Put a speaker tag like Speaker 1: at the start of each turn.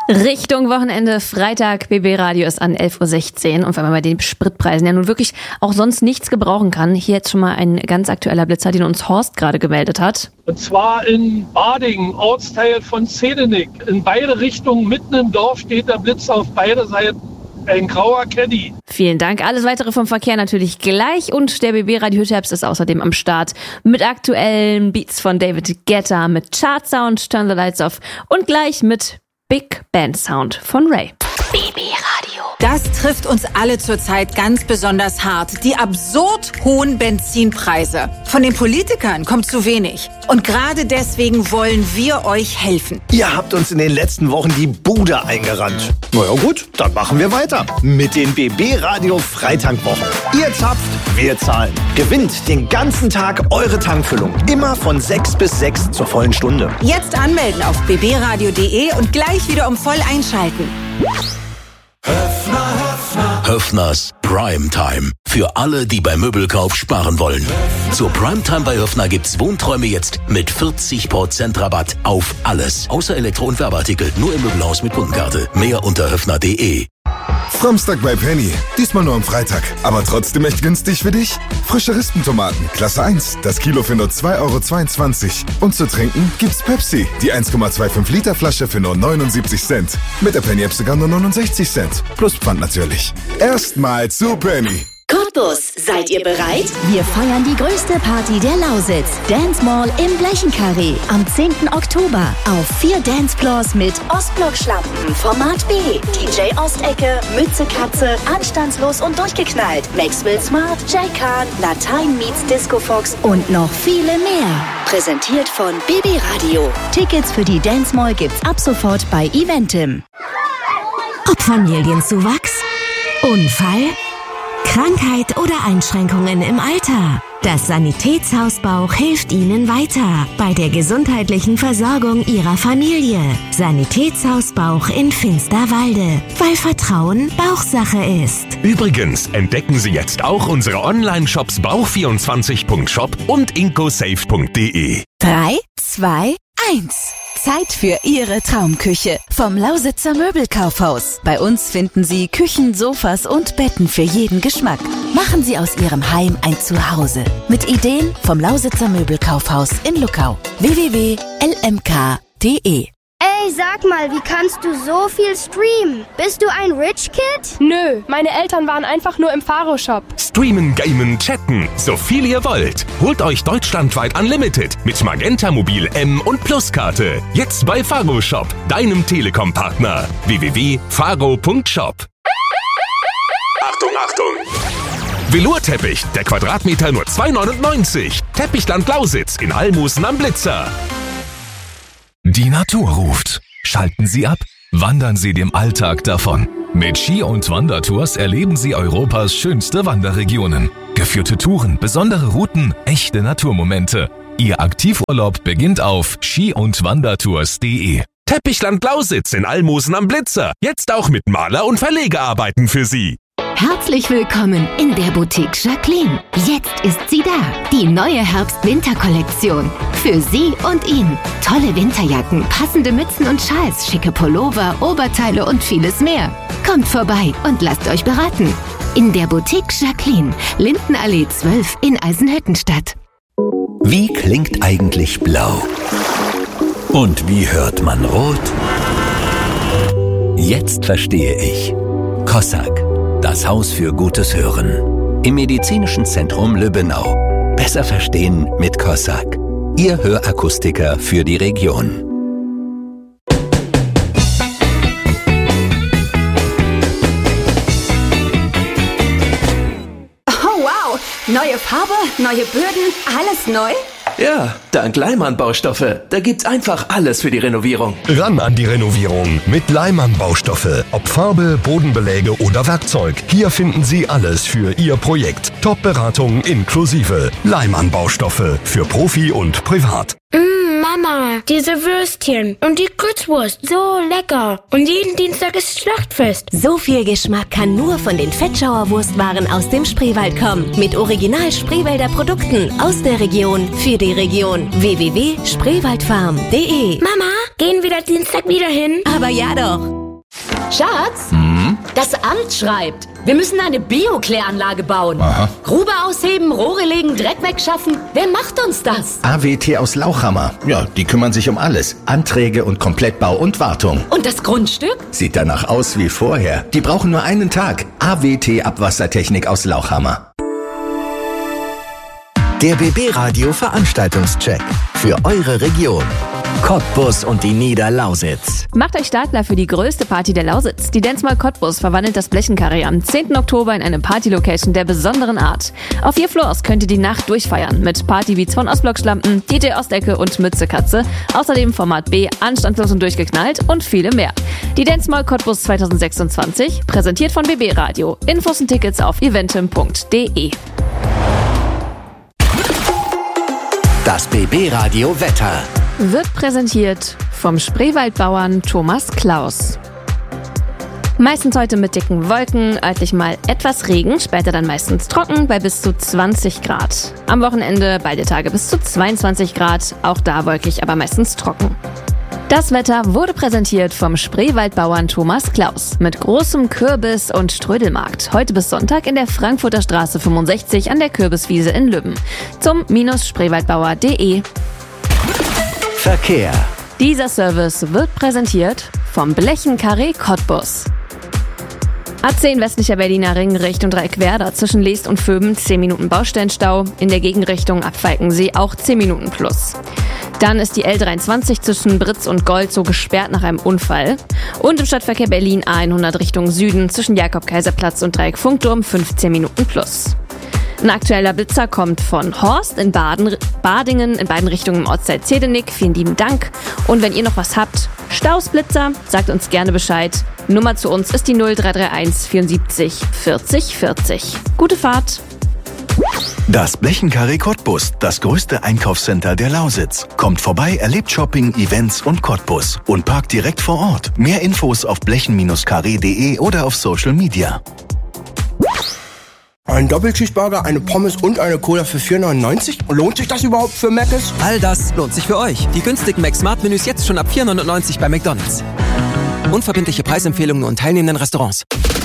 Speaker 1: Richtung Wochenende, Freitag, BB Radio ist an 11.16 Uhr. Und wenn man bei den Spritpreisen ja nun wirklich auch sonst nichts gebrauchen kann, hier jetzt schon mal ein ganz aktueller Blitzer, den uns Horst gerade gemeldet hat.
Speaker 2: Und zwar in Badingen, Ortsteil von Zedenik. In beide Richtungen, mitten im Dorf, steht der Blitzer auf beide Seiten. Ein grauer Caddy.
Speaker 1: Vielen Dank. Alles weitere vom Verkehr natürlich gleich. Und der BB Radio Hit-Apps ist außerdem am Start mit aktuellen Beats von David Guetta, mit Chart Sound, Turn the Lights Off und gleich mit Big Band Sound von Ray. BB Radio.
Speaker 3: Das trifft uns alle zurzeit ganz besonders hart. Die absurd hohen Benzinpreise. Von den Politikern kommt zu wenig. Und gerade deswegen wollen wir euch helfen.
Speaker 4: Ihr habt uns in den letzten Wochen die Bude eingerannt. Na ja gut, dann machen wir weiter. Mit den BB Radio Freitankwochen. Ihr zapft, wir zahlen. Gewinnt den ganzen Tag eure Tankfüllung. Immer von 6 bis 6 zur vollen Stunde.
Speaker 3: Jetzt anmelden auf bbradio.de und gleich wieder um voll einschalten.
Speaker 5: Höffners Primetime. Für alle, die beim Möbelkauf sparen wollen. Zur Primetime bei Höffner gibt's Wohnträume jetzt mit 40% Rabatt auf alles. Außer Elektro- und Werbeartikel. Nur im Möbelhaus mit Kundenkarte. Mehr unter höffner.de.
Speaker 6: Fromstag bei Penny. Diesmal nur am Freitag. Aber trotzdem echt günstig für dich. Frische Rispentomaten, Klasse 1. Das Kilo für nur 2,22 €. Und zu trinken gibt's Pepsi. Die 1,25 Liter Flasche für nur 79 Cent. Mit der Penny-App sogar nur 69 Cent. Plus Pfand natürlich. Erstmal zu Penny.
Speaker 7: Cottbus, seid ihr bereit? Wir feiern die größte Party der Lausitz. Dance Mall im Blechenkarree am 10. Oktober. Auf 4 Dancefloors mit Ostblock-Schlampen, Format B, DJ Ostecke, Mütze Katze, Anstandslos und durchgeknallt, Maxwell Smart, Jay Khan, Latein meets Disco Fox und noch viele mehr. Präsentiert von BB Radio. Tickets für die Dance Mall gibt's ab sofort bei Eventim.
Speaker 8: Ob Familienzuwachs, Unfall, Krankheit oder Einschränkungen im Alter. Das Sanitätshaus Bauch hilft Ihnen weiter bei der gesundheitlichen Versorgung Ihrer Familie. Sanitätshaus Bauch in Finsterwalde, weil Vertrauen Bauchsache ist.
Speaker 9: Übrigens entdecken Sie jetzt auch unsere Online-Shops bauch24.shop und incosafe.de.
Speaker 7: 3, 2, 1. Zeit für Ihre Traumküche vom Lausitzer Möbelkaufhaus. Bei uns finden Sie Küchen, Sofas und Betten für jeden Geschmack. Machen Sie aus Ihrem Heim ein Zuhause. Mit Ideen vom Lausitzer Möbelkaufhaus in Luckau. www.lmk.de.
Speaker 10: Ey, sag mal, wie kannst du so viel streamen? Bist du ein Rich Kid?
Speaker 11: Nö, meine Eltern waren einfach nur im Faro-Shop.
Speaker 9: Streamen, gamen, chatten, so viel ihr wollt. Holt euch deutschlandweit Unlimited mit Magenta Mobil M und Pluskarte. Jetzt bei Faro-Shop, deinem Telekom-Partner. www.faro.shop. Achtung, Achtung! Velourteppich, der Quadratmeter nur 2,99. Teppichland Lausitz in Almusen am Blitzer.
Speaker 12: Die Natur ruft. Schalten Sie ab, wandern Sie dem Alltag davon. Mit Ski- und Wandertours erleben Sie Europas schönste Wanderregionen. Geführte Touren, besondere Routen, echte Naturmomente. Ihr Aktivurlaub beginnt auf ski-und-wandertours.de.
Speaker 9: Teppichland Lausitz in Almosen am Blitzer. Jetzt auch mit Maler- und Verlegearbeiten für Sie.
Speaker 8: Herzlich willkommen in der Boutique Jacqueline. Jetzt ist sie da, die neue Herbst-Winter-Kollektion. Für Sie und ihn. Tolle Winterjacken, passende Mützen und Schals, schicke Pullover, Oberteile und vieles mehr. Kommt vorbei und lasst euch beraten. In der Boutique Jacqueline, Lindenallee 12 in Eisenhüttenstadt.
Speaker 5: Wie klingt eigentlich blau? Und wie hört man rot? Jetzt verstehe ich. Cossack. Das Haus für gutes Hören. Im Medizinischen Zentrum Lübbenau. Besser verstehen mit Cossack. Ihr Hörakustiker für die Region.
Speaker 13: Oh wow, neue Farbe, neue Böden, alles neu?
Speaker 14: Ja, dank Leimann-Baustoffe. Da gibt's einfach alles für die Renovierung.
Speaker 15: Ran an die Renovierung mit Leimann-Baustoffe. Ob Farbe, Bodenbeläge oder Werkzeug. Hier finden Sie alles für Ihr Projekt. Top-Beratung inklusive. Leimann-Baustoffe für Profi und Privat.
Speaker 16: Mama, Mama, diese Würstchen und die Kurzwurst, so lecker. Und jeden Dienstag ist Schlachtfest.
Speaker 8: So viel Geschmack kann nur von den Fettschauer Wurstwaren aus dem Spreewald kommen. Mit original Spreewälder Produkten aus der Region für die Region. www.spreewaldfarm.de.
Speaker 16: Mama, gehen wir da Dienstag wieder hin?
Speaker 8: Aber ja doch.
Speaker 13: Schatz, das Amt schreibt, wir müssen eine Bio-Kläranlage bauen.
Speaker 17: Aha.
Speaker 13: Grube ausheben, Rohre legen, Dreck wegschaffen. Wer macht uns das?
Speaker 17: AWT aus Lauchhammer. Ja, die kümmern sich um alles. Anträge und Komplettbau und Wartung.
Speaker 13: Und das Grundstück?
Speaker 17: Sieht danach aus wie vorher. Die brauchen nur einen Tag. AWT Abwassertechnik aus Lauchhammer.
Speaker 4: Der BB Radio Veranstaltungscheck für eure Region. Cottbus und die Niederlausitz.
Speaker 1: Macht euch Startklar für die größte Party der Lausitz. Die Dance Mall Cottbus verwandelt das Blechenkarree am 10. Oktober in eine Party-Location der besonderen Art. Auf 4 Floors könnt ihr die Nacht durchfeiern mit Partybeats von Ostblock-Schlampen, DJ Ostecke und Mütze Katze. Außerdem Format B, anstandslos und durchgeknallt und viele mehr. Die Dance Mall Cottbus 2026, präsentiert von BB Radio. Infos und Tickets auf eventim.de.
Speaker 4: Das BB Radio Wetter
Speaker 1: Wird präsentiert vom Spreewaldbauern Thomas Klaus. Meistens heute mit dicken Wolken, örtlich mal etwas Regen, später dann meistens trocken bei bis zu 20 Grad. Am Wochenende beide Tage bis zu 22 Grad, auch da wolkig, aber meistens trocken. Das Wetter wurde präsentiert vom Spreewaldbauern Thomas Klaus mit großem Kürbis- und Strödelmarkt. Heute bis Sonntag in der Frankfurter Straße 65 an der Kürbiswiese in Lübben. Zum -spreewaldbauer.de.
Speaker 4: Verkehr.
Speaker 1: Dieser Service wird präsentiert vom Blechenkarree Cottbus. A10 westlicher Berliner Ring Richtung Dreieckwerder zwischen Leest und Vöben 10 Minuten Baustellenstau. In der Gegenrichtung ab Falkensee auch 10 Minuten plus. Dann ist die L23 zwischen Britz und Gold so gesperrt nach einem Unfall. Und im Stadtverkehr Berlin A100 Richtung Süden zwischen Jakob-Kaiser-Platz und Dreieck Funkturm 15 Minuten plus. Ein aktueller Blitzer kommt von Horst in Badingen in beiden Richtungen im Ortsteil Zedenik. Vielen lieben Dank. Und wenn ihr noch was habt, Stausblitzer, sagt uns gerne Bescheid. Nummer zu uns ist die 0331 74 40 40. Gute Fahrt.
Speaker 18: Das Blechenkarree Cottbus, das größte Einkaufscenter der Lausitz. Kommt vorbei, erlebt Shopping, Events und Cottbus und parkt direkt vor Ort. Mehr Infos auf blechen-karree.de oder auf Social Media.
Speaker 19: Ein Doppelcheeseburger, eine Pommes und eine Cola für 4,99? Lohnt sich das überhaupt für Mc's?
Speaker 20: All das lohnt sich für euch. Die günstigen Mac-Smart-Menüs jetzt schon ab 4,99 bei McDonald's. Unverbindliche Preisempfehlungen und teilnehmenden Restaurants.